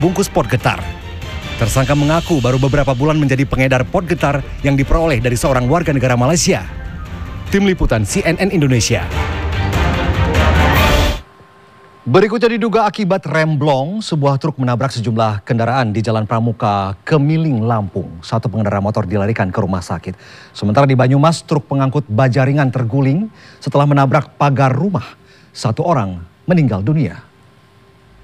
bungkus pot getar. Tersangka mengaku baru beberapa bulan menjadi pengedar pot getar yang diperoleh dari seorang warga negara Malaysia. Tim Liputan CNN Indonesia. Berikutnya diduga akibat remblong, sebuah truk menabrak sejumlah kendaraan di Jalan Pramuka, Kemiling, Lampung. Satu pengendara motor dilarikan ke rumah sakit. Sementara di Banyumas, truk pengangkut baja ringan terguling setelah menabrak pagar rumah. Satu orang meninggal dunia.